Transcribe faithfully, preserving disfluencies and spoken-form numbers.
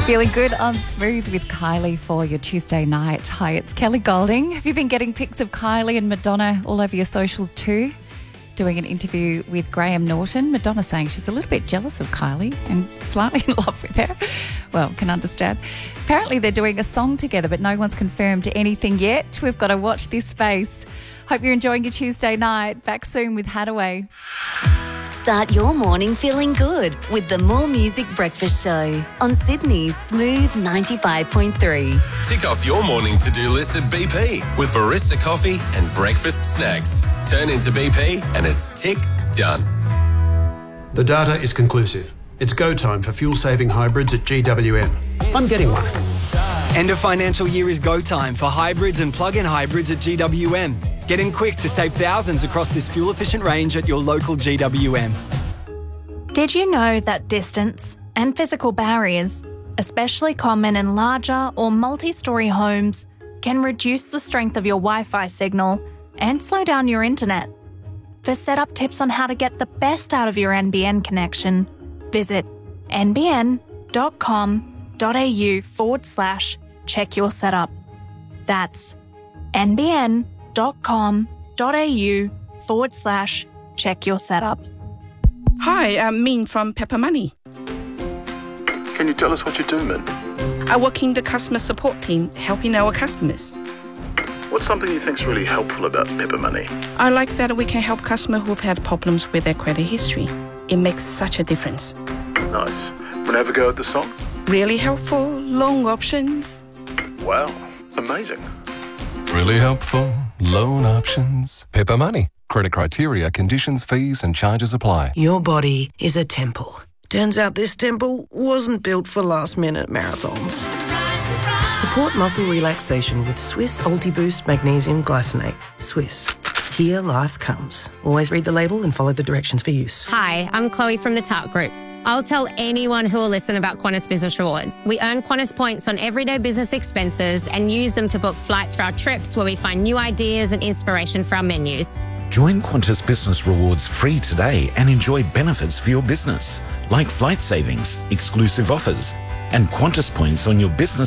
Feeling good on Smooth with Kylie for your Tuesday night. Hi, it's Kelly Golding. Have you been getting pics of Kylie and Madonna all over your socials too? Doing an interview with Graham Norton, Madonna saying she's a little bit jealous of Kylie and slightly in love with her. Well, can understand. Apparently they're doing a song together, but no one's confirmed anything yet. We've got to watch this space. Hope you're enjoying your Tuesday night. Back soon with Hadaway. Start your morning feeling good with the More Music Breakfast Show on Sydney's Smooth ninety-five point three. Tick off your morning to-do list at B P with barista coffee and breakfast snacks. Turn into B P and it's tick done. The data is conclusive. It's go time for fuel-saving hybrids at G W M. I'm getting one. End of financial year is go time for hybrids and plug-in hybrids at G W M. Get in quick to save thousands across this fuel-efficient range at your local G W M. Did you know that distance and physical barriers, especially common in larger or multi-storey homes, can reduce the strength of your Wi-Fi signal and slow down your internet? For setup tips on how to get the best out of your N B N connection, visit nbn.com.au forward slash check your setup. That's nbn.com.au forward slash check your setup. Hi, I'm Min from Pepper Money. Can you tell us what you do, Min? I work in the customer support team, helping our customers. What's something you think's really helpful about Pepper Money? I like that we can help customers who've had problems with their credit history. It makes such a difference. Nice. Want to have a go at the song? Really helpful, loan options. Wow, amazing. Really helpful, loan options. Pepper Money. Credit criteria, conditions, fees and charges apply. Your body is a temple. Turns out this temple wasn't built for last-minute marathons. Support muscle relaxation with Swiss Ultiboost Magnesium Glycinate. Swiss. Here life comes. Always read the label and follow the directions for use. Hi, I'm Chloe from the Tart Group. I'll tell anyone who will listen about Qantas Business Rewards. We earn Qantas points on everyday business expenses and use them to book flights for our trips where we find new ideas and inspiration for our menus. Join Qantas Business Rewards free today and enjoy benefits for your business, like flight savings, exclusive offers, and Qantas points on your business